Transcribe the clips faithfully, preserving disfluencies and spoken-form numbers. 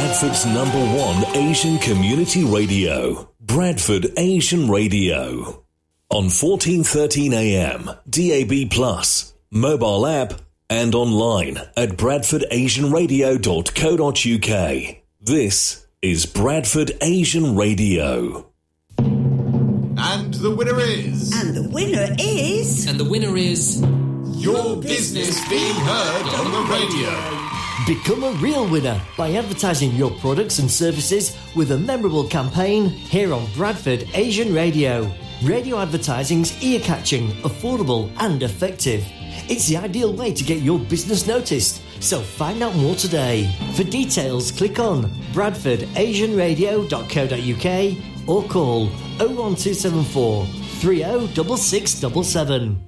Bradford's number one Asian community radio, Bradford Asian Radio. On fourteen thirteen A M, D A B plus, mobile app and online at bradford asian radio dot co dot uk. This is Bradford Asian Radio. And the winner is... And the winner is... And the winner is... Your business being heard on the radio. Become a real winner by advertising your products and services with a memorable campaign here on Bradford Asian Radio. Radio advertising's ear-catching, affordable and effective. It's the ideal way to get your business noticed. So find out more today. For details, click on bradford asian radio dot co dot uk or call oh one two seven four, three oh six six seven seven.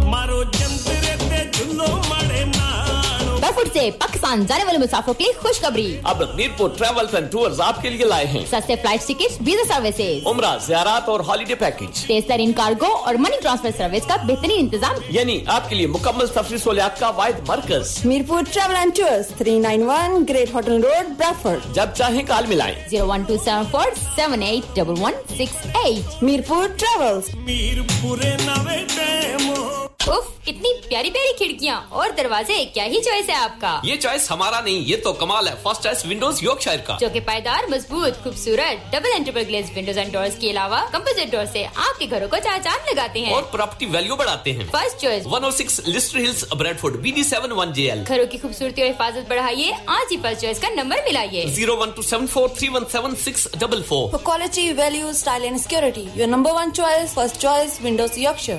बरफुट से पाकिस्तान जाने वाले मुसाफिरों के लिए खुशखबरी। अब Mirpur travels and tours आपके लिए लाए हैं सस्ते फ्लाइट टिकट्स, वीजा सर्विसेज, उम्रा, ज़ियारत और हॉलिडे पैकेज, तेज तरीन कार्गो और मनी ट्रांसफर सर्विस का बेहतरीन इंतजाम, यानी आपके लिए मुकम्मल सफरी सहूलियात का वाहिद मरकज। मीरपुर ट्रैवल एंड टूर्स, तीन सौ इक्यानवे ग्रेट होटल रोड, ब्रैडफोर्ड। जब चाहें कॉल मिलाएं zero one two seven four seven eight one one six eight। Mirpur travels. उफ, इतनी प्यारी प्यारी खिड़कियाँ और दरवाजे, क्या ही चॉइस है आपका। ये चॉइस हमारा नहीं, ये तो कमाल है फर्स्ट चॉइस विंडोज यॉर्कशायर का, जो कि पायदार, मजबूत, खूबसूरत double and triple glaze Windows and doors के अलावा कंपोजिट डोर से आपके घरों को चार चांद लगाते हैं और प्रॉपर्टी वैल्यू बढ़ाते हैं। First choice one oh six Leicester hills, Bradford, B D seven one J L। घरों की खूबसूरती और हिफाजत बढ़ाइए, आज ही फर्स्ट चॉइस का number मिलाइए zero one two seven four three one seven six four four। For quality, value, style and security, your number one choice, first choice, Windows Yorkshire।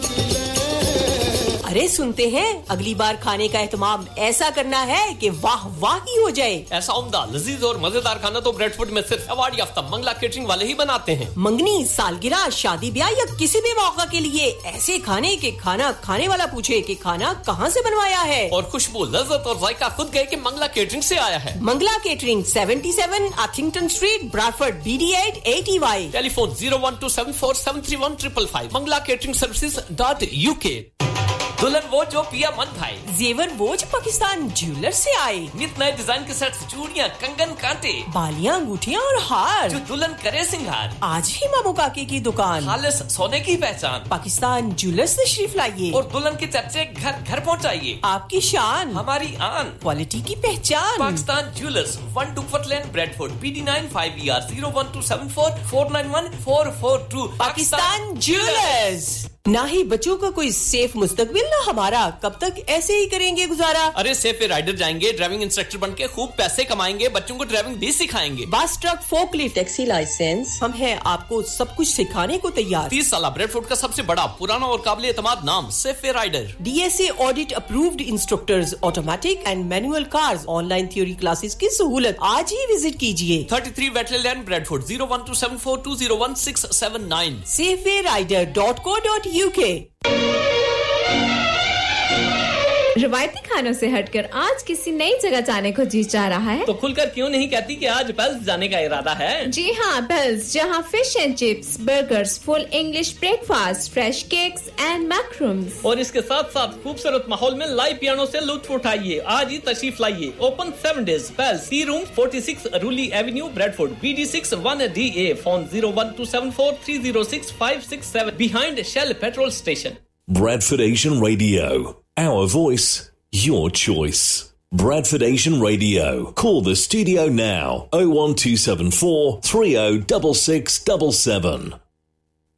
अरे सुनते हैं, अगली बार खाने का एहतमाम ऐसा करना है कि वाह वाह ही हो जाए। ऐसा उम्दा, लजीज और मजेदार खाना तो ब्रैडफोर्ड में सिर्फ अवार्ड याफ्ता मंगला केटरिंग वाले ही बनाते हैं। मंगनी, सालगिरह, शादी ब्याह या किसी भी मौका के लिए ऐसे खाने के खाना खाने वाला पूछे कि खाना कहाँ से बनवाया है, और खुशबू, लज्जत और जायका खुद गए कि मंगला केटरिंग से आया है। Mangla catering, seventy-seven Arthington Street, Bradford, B D eight eight E Y। Telephone zero one two seven four seven three one five five five। Mangla catering services dot uk। दुल्हन वो जो पिया मन भाई, जेवर वो जो पाकिस्तान ज्वेलर से आए, नित नए डिजाइन के सेट्स, चूड़ियां, कंगन, कांटे, बालियां, अंगूठियां और हार, जो दुल्हन करे सिंगार। आज ही मामू काके की दुकान, खालिस सोने की पहचान, पाकिस्तान ज्वेलर्स तशरीफ लाइए और दुल्हन के चर्चे घर घर पहुंचाइए। आपकी शान, हमारी आन, क्वालिटी की पहचान। पाकिस्तान ज्वेलर्स, वन डुकवर्थ लेन, Bradford, B D nine five E R zero one two seven four four nine one four four two। Pakistan jewellers. ना ही बच्चों का कोई सेफ मुस्तकबिल, ना हमारा, कब तक ऐसे ही करेंगे गुजारा। अरे सेफ राइडर जाएंगे, ड्राइविंग इंस्ट्रक्टर बन के खूब पैसे कमाएंगे, बच्चों को ड्राइविंग भी सिखाएंगे। Bus truck, forklift, taxi licence, हम हैं आपको सब कुछ सिखाने को तैयार। तीस साल ब्रैडफोर्ड का सबसे बड़ा, पुराना और काबिल एतमाद नाम safe rider. D S A audit approved instructors, automatic and manual cars, online theory classes की सहूलत। आज ही विजिट कीजिए। thirty-three Whitley land, Bradford zero one two seven four two zero one six seven nine। Safe rider dot co dot U K। रवायती खानों से हटकर आज किसी नई जगह जाने को जी चाह रहा है, तो खुलकर क्यों नहीं कहती कि आज पेल्स जाने का इरादा है। जी हाँ, पेल्स, जहाँ fish and chips, burgers, full English breakfast, fresh cakes and मैक्रूम्स, और इसके साथ साथ खूबसूरत माहौल में लाइव पियानो से लुत्फ उठाइए। आज ही तशरीफ लाइए। Open seven days. Pails, T room, forty-six रूली Avenue, Bradford, B D six one D A। Phone zero one two seven four three zero six five six seven, behind Shell petrol station। Bradford Asian Radio, our voice, your choice. Bradford Asian Radio. Call the studio now, oh one two seven four three oh six six seven seven.